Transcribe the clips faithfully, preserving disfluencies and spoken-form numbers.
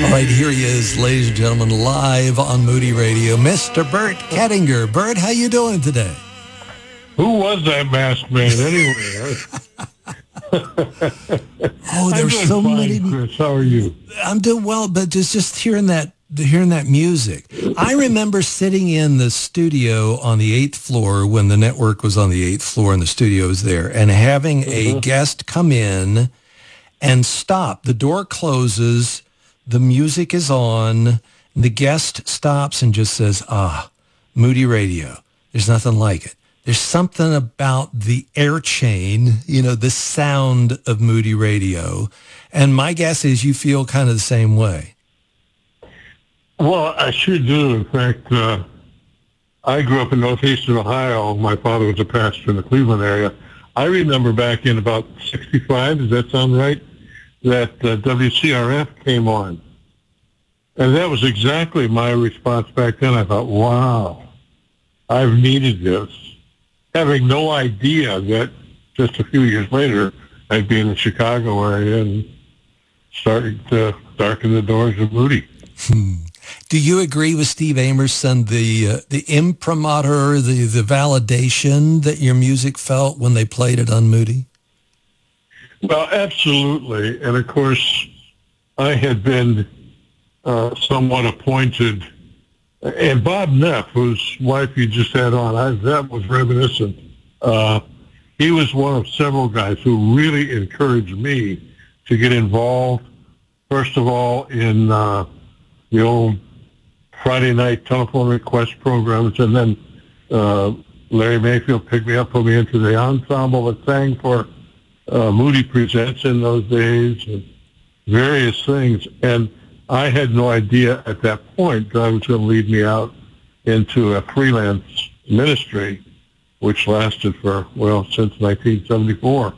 All right, here he is, ladies and gentlemen, live on Moody Radio, Mister Burt Kettinger. Burt, how you doing today? Who was that masked man anyway? Oh, there's so fine, many. Chris, how are you? I'm doing well, but just just hearing that hearing that music. I remember sitting in the studio on the eighth floor when the network was on the eighth floor and the studio was there, and having mm-hmm. a guest come in and stop. The door closes, the music is on, the guest stops and just says, "Ah, Moody Radio. There's nothing like it." There's something about the air chain, you know, the sound of Moody Radio. And my guess is you feel kind of the same way. Well, I sure do. In fact, uh, I grew up in northeastern Ohio. My father was a pastor in the Cleveland area. I remember back in about sixty-five, does that sound right, that uh, W C R F came on. And that was exactly my response back then. I thought, wow, I've needed this. Having no idea that just a few years later, I'd be in the Chicago area and starting to darken the doors of Moody. Hmm. Do you agree with Steve Amerson, the uh, the imprimatur, the, the validation that your music felt when they played it on Moody? Well, absolutely. And of course, I had been uh, somewhat appointed. And Bob Neff, whose wife you just had on, I, that was reminiscent. Uh, he was one of several guys who really encouraged me to get involved, first of all, in uh, the old Friday night telephone request programs, and then uh, Larry Mayfield picked me up, put me into the ensemble that sang for uh, Moody Presents in those days, and various things. And I had no idea at that point God was going to lead me out into a freelance ministry, which lasted for, well, since nineteen seventy-four.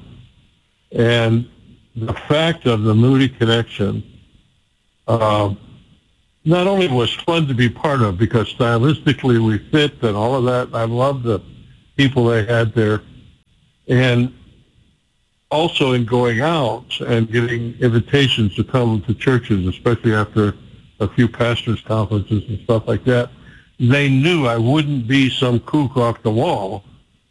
And the fact of the Moody connection uh, not only was fun to be part of, because stylistically we fit and all of that. I loved the people they had there. And also in going out and getting invitations to come to churches, especially after a few pastors' conferences and stuff like that, they knew I wouldn't be some kook off the wall,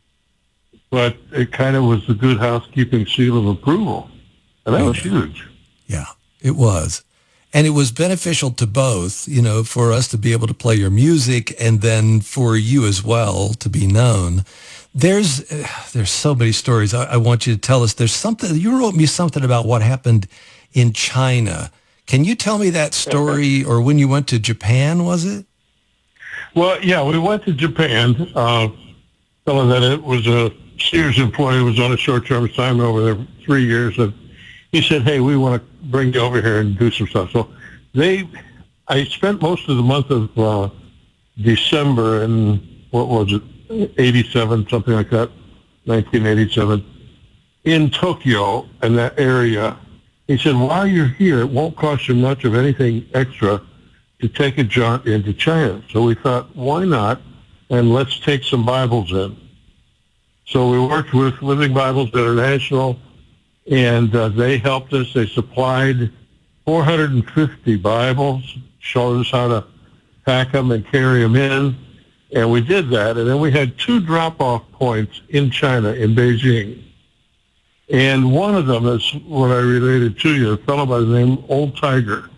but it kind of was the good housekeeping seal of approval. And that was huge. Yeah, it was. And it was beneficial to both, you know, for us to be able to play your music and then for you as well to be known. There's uh, there's so many stories I, I want you to tell us. There's something, you wrote me something about what happened in China. Can you tell me that story, or when you went to Japan, was it? Well, yeah, we went to Japan. Uh, fellow that it was a Sears employee, was on a short-term assignment over there for three years, and he said, hey, we want to bring you over here and do some stuff. So they, I spent most of the month of uh, December in, what was it, eighty-seven, something like that, nineteen eighty-seven, in Tokyo and that area. He said, while you're here, it won't cost you much of anything extra to take a jaunt into China. So we thought, why not? And let's take some Bibles in. So we worked with Living Bibles International, and uh, they helped us. They supplied four hundred fifty Bibles, showed us how to pack them and carry them in. And we did that, and then we had two drop-off points in China, in Beijing. And one of them is what I related to you, a fellow by the name Old Tiger.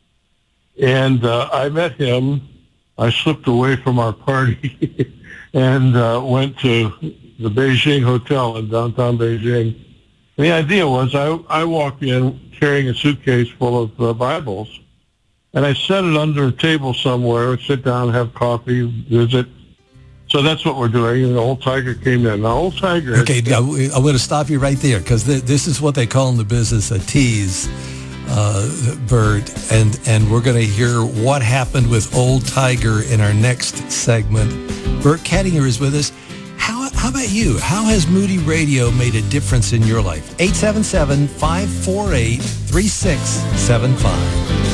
And uh, I met him. I slipped away from our party and uh, went to the Beijing Hotel in downtown Beijing. And the idea was I, I walked in carrying a suitcase full of uh, Bibles, and I set it under a table somewhere, sit down, have coffee, visit. So that's what we're doing. And the Old Tiger came in. Now, Old Tiger... Okay, I, I'm going to stop you right there, because th- this is what they call in the business a tease, uh, Burt. And, and we're going to hear what happened with Old Tiger in our next segment. Burt Kettinger is with us. How, how about you? How has Moody Radio made a difference in your life? eight seven seven, five four eight, three six seven five.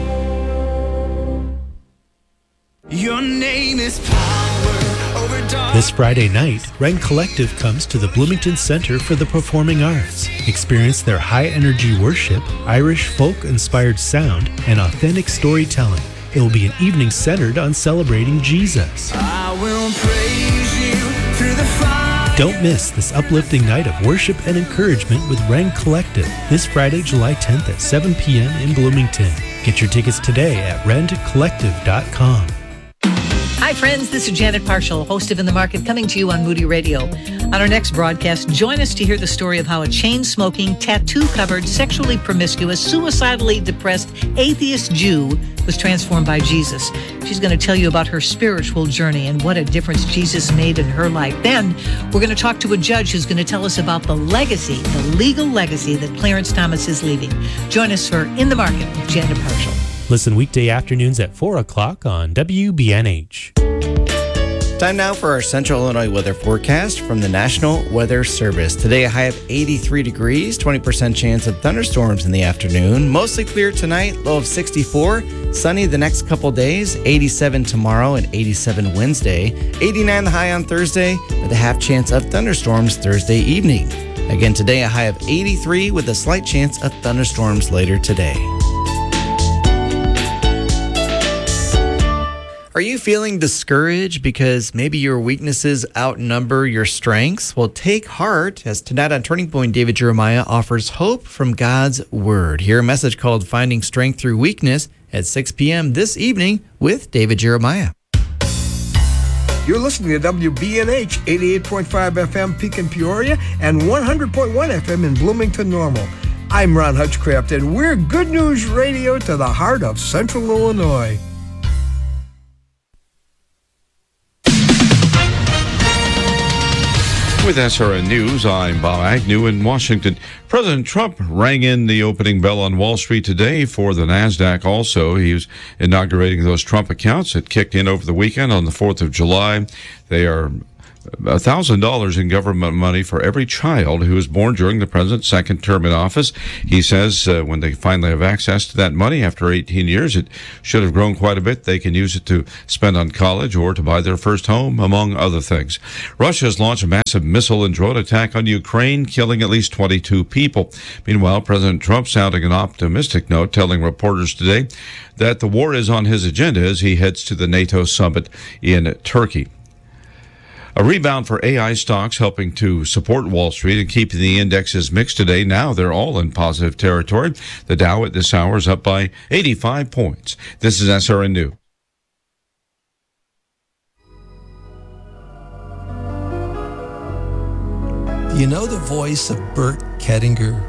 Your name is power over darkness. This Friday night, Rend Collective comes to the Bloomington Center for the Performing Arts. Experience their high-energy worship, Irish folk-inspired sound, and authentic storytelling. It will be an evening centered on celebrating Jesus. I will praise you through the fire. Don't miss this uplifting night of worship and encouragement with Rend Collective this Friday, July tenth at seven p.m. in Bloomington. Get your tickets today at rend collective dot com. Hi, friends. This is Janet Parshall, host of In the Market, coming to you on Moody Radio. On our next broadcast, join us to hear the story of how a chain-smoking, tattoo-covered, sexually promiscuous, suicidally depressed, atheist Jew was transformed by Jesus. She's going to tell you about her spiritual journey and what a difference Jesus made in her life. Then, we're going to talk to a judge who's going to tell us about the legacy, the legal legacy that Clarence Thomas is leaving. Join us for In the Market with Janet Parshall. Listen weekday afternoons at four o'clock on W B N H. Time now for our Central Illinois weather forecast from the National Weather Service. Today, a high of eighty-three degrees, twenty percent chance of thunderstorms in the afternoon. Mostly clear tonight, low of sixty-four. Sunny the next couple days, eighty-seven tomorrow and eighty-seven Wednesday. eighty-nine the high on Thursday, with a half chance of thunderstorms Thursday evening. Again, today, a high of eighty-three with a slight chance of thunderstorms later today. Are you feeling discouraged because maybe your weaknesses outnumber your strengths? Well, take heart as tonight on Turning Point, David Jeremiah offers hope from God's Word. Hear a message called Finding Strength Through Weakness at six p.m. this evening with David Jeremiah. You're listening to W B N H eighty-eight point five F M Pekin Peoria and one hundred point one F M in Bloomington Normal. I'm Ron Hutchcraft, and we're Good News Radio to the heart of Central Illinois. With S R N News, I'm Bob Agnew in Washington. President Trump rang in the opening bell on Wall Street today for the NASDAQ also. He was inaugurating those Trump accounts that kicked in over the weekend on the fourth of July. They are one thousand dollars in government money for every child who was born during the president's second term in office. He says uh, when they finally have access to that money after eighteen years, it should have grown quite a bit. They can use it to spend on college or to buy their first home, among other things. Russia has launched a massive missile and drone attack on Ukraine, killing at least twenty-two people. Meanwhile, President Trump sounding an optimistic note, telling reporters today that the war is on his agenda as he heads to the NATO summit in Turkey. A rebound for A I stocks helping to support Wall Street and keeping the indexes mixed today. Now they're all in positive territory. The Dow at this hour is up by eighty-five points. This is S R N News. Do you know the voice of Bert Kettinger?